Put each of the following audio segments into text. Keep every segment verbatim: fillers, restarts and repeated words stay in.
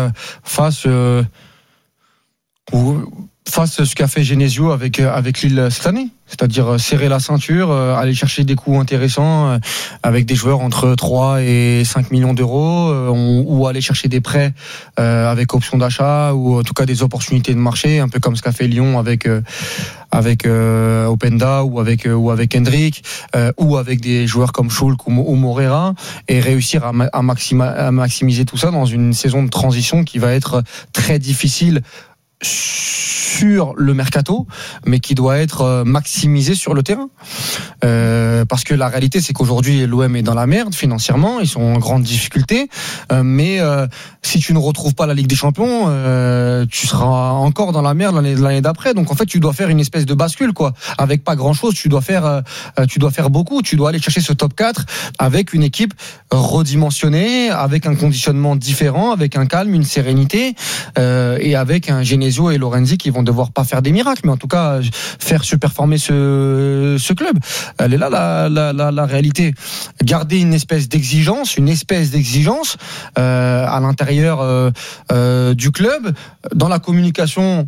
fasse euh, ou fasse ce qu'a fait Genesio avec avec Lille cette année, c'est-à-dire serrer la ceinture, euh, aller chercher des coups intéressants euh, avec des joueurs entre trois et cinq millions d'euros, euh, on, ou aller chercher des prêts euh, avec option d'achat, ou en tout cas des opportunités de marché, un peu comme ce qu'a fait Lyon avec euh, avec euh, Openda, ou avec euh, ou avec Hendrick, euh, ou avec des joueurs comme Schulk ou, ou Moreira, et réussir à, à, maxima, à maximiser tout ça dans une saison de transition qui va être très difficile sur le mercato, mais qui doit être maximisé sur le terrain. Euh, parce que la réalité, c'est qu'aujourd'hui, l'O M est dans la merde financièrement, ils sont en grande difficulté, euh, mais euh, si tu ne retrouves pas la Ligue des Champions, euh, tu seras encore dans la merde l'année, l'année d'après. Donc en fait, tu dois faire une espèce de bascule, quoi. Avec pas grand-chose, tu dois faire, euh, tu dois faire beaucoup. Tu dois aller chercher ce top quatre avec une équipe redimensionnée, avec un conditionnement différent, avec un calme, une sérénité, euh, et avec un Genesio et Lorenzi qui vont devoir pas faire des miracles, mais en tout cas faire surperformer ce, ce club. Elle est là la, la, la, la réalité. Garder une espèce d'exigence, une espèce d'exigence euh, à l'intérieur euh, euh, du club, dans la communication.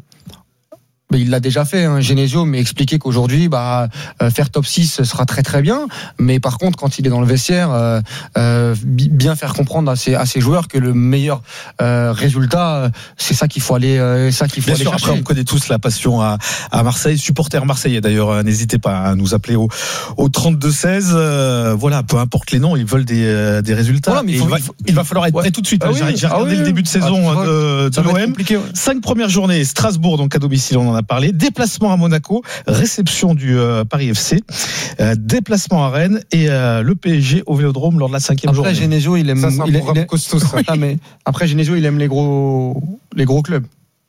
Il l'a déjà fait, hein, Genesio, mais expliquer qu'aujourd'hui, bah, euh, faire top six sera très très bien, mais par contre, quand il est dans le vestiaire, euh, euh, bien faire comprendre à ses, à ses joueurs que le meilleur euh, résultat, c'est ça qu'il faut aller, euh, ça qu'il faut bien aller sûr, chercher. après, on connaît tous la passion à, à Marseille, supporters marseillais d'ailleurs, euh, n'hésitez pas à nous appeler au, au trente-deux seize, euh, voilà, peu importe les noms, ils veulent des, euh, des résultats. Voilà, mais il, faut, il, va, il, faut, il va falloir être prêt ouais. tout de suite. Ah hein, oui, j'ai, j'ai ah regardé oui, le début de saison ah, de, de l'O M. Ouais. Cinq premières journées, Strasbourg donc à domicile, on en a parlé. Déplacement à Monaco, réception du euh, Paris F C, euh, déplacement à Rennes et euh, le P S G au Vélodrome lors de la cinquième journée. Après Genesio, il aime, ça, c'est un il, programme il, costaud. Ça. Ah, mais après Genesio, il aime les gros, les gros clubs.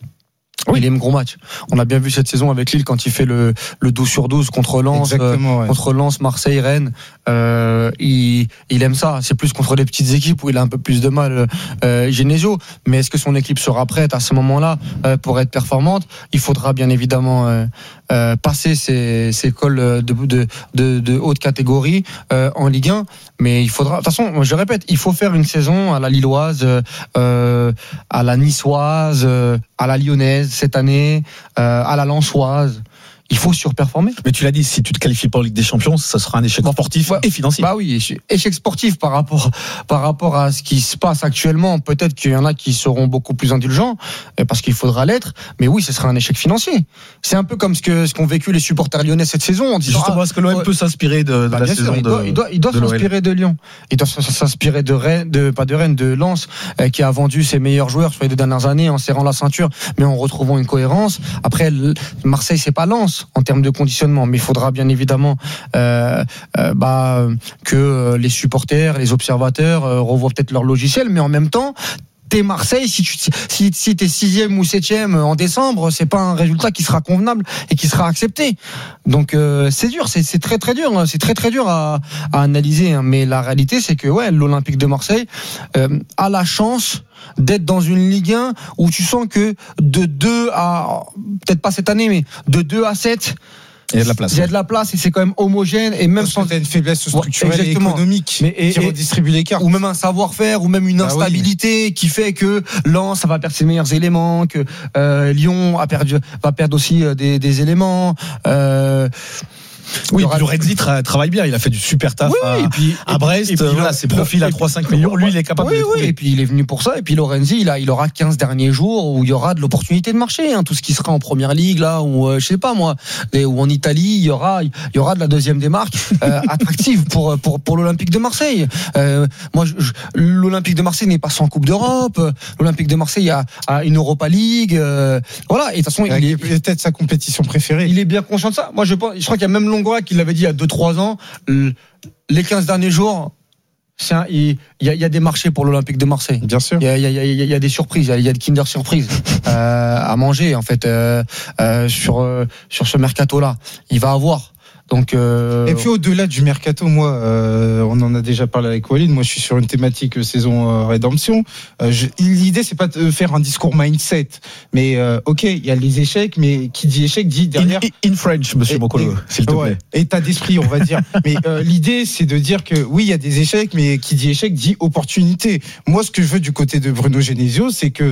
Oui. Il aime gros matchs. On a bien vu cette saison avec Lille quand il fait le, le douze sur douze contre Lens, euh, ouais. contre Lens, Marseille, Rennes. Euh, il, il aime ça. C'est plus contre les petites équipes où il a un peu plus de mal, euh, Genesio. Mais est-ce que son équipe sera prête à ce moment-là euh, pour être performante? Il faudra bien évidemment euh, euh, passer ces, ces cols de, de, de, de haute catégorie euh, en Ligue un. Mais il faudra. De toute façon, je répète, il faut faire une saison à la Lilloise, euh, à la Niçoise, euh, à la Lyonnaise cette année, euh, à la Lensoise. Il faut surperformer. Mais tu l'as dit, si tu te qualifies pas en Ligue des Champions, ça sera un échec sportif ouais. et financier. Bah oui, échec sportif par rapport par rapport à ce qui se passe actuellement. Peut-être qu'il y en a qui seront beaucoup plus indulgents parce qu'il faudra l'être. Mais oui, ce sera un échec financier. C'est un peu comme ce que ce qu'ont vécu les supporters lyonnais cette saison. En disant, justement, ah, est-ce que l'O M ouais. peut s'inspirer de, de bah, la saison sûr, il de doit, il doit, il doit de s'inspirer de Lyon. Il doit s'inspirer de Rennes, de pas de Rennes, de Lens, euh, qui a vendu ses meilleurs joueurs sur les deux dernières années en serrant la ceinture, mais en retrouvant une cohérence. Après, Marseille, c'est pas Lens en termes de conditions. Mais il faudra bien évidemment euh, euh, bah, que les supporters, les observateurs euh, revoient peut-être leur logiciel, mais en même temps, t'es Marseille, si tu si, si t'es sixième ou septième en décembre, c'est pas un résultat qui sera convenable et qui sera accepté. Donc euh, c'est dur, c'est, c'est très très dur, hein, c'est très très dur à, à analyser. Hein, mais la réalité, c'est que ouais, l'Olympique de Marseille euh, a la chance d'être dans une Ligue un où tu sens que de deux à peut-être pas cette année, mais de deux à sept. Il y a de la place. Il y a de la place et c'est quand même homogène et même parce sans que t'as une faiblesse structurelle ouais, et économique mais et, qui redistribue les cartes. Ou même un savoir-faire ou même une instabilité ah oui. qui fait que Lens ça va perdre ses meilleurs éléments, que euh, Lyon a perdu, va perdre aussi des, des éléments. Euh, Oui, aura... Lorenzi tra- travaille bien, il a fait du super taf oui, à, et puis, à Brest, et puis, voilà, ses profils à trois à cinq millions, lui il est capable oui, de les oui, trouver. Et puis il est venu pour ça, et puis Lorenzi il, a, il aura quinze derniers jours où il y aura de l'opportunité de marché, hein, tout ce qui sera en première ligue là, ou euh, je sais pas moi, ou en Italie, il y aura, il y aura de la deuxième démarque euh, attractive pour, pour, pour l'Olympique de Marseille. Euh, moi, je, je, l'Olympique de Marseille n'est pas sans Coupe d'Europe, l'Olympique de Marseille a, a une Europa League, euh, voilà, et de toute façon il est peut-être sa compétition préférée. Il est bien conscient de ça. Moi je pense, je crois qu'il y a même Longoria qui l'avait dit il y a deux trois ans, les quinze derniers jours, c'est un, il, y a, il y a des marchés pour l'Olympique de Marseille. Bien sûr. Il y a, il y a, il y a des surprises, il y a des Kinder surprises euh, à manger en fait euh, euh, sur euh, sur ce mercato-là. Il va avoir. Donc euh... Et puis au-delà du mercato, moi, euh, on en a déjà parlé avec Walid. Moi, je suis sur une thématique euh, saison euh, rédemption. Euh, je, l'idée, c'est pas de faire un discours mindset, mais euh, ok, il y a les échecs, mais qui dit échec dit derrière. In, in French, Monsieur Mokolo, s'il te ouais, plaît. État d'esprit, on va dire. Mais euh, l'idée, c'est de dire que oui, il y a des échecs, mais qui dit échec dit opportunité. Moi, ce que je veux du côté de Bruno Genesio, c'est que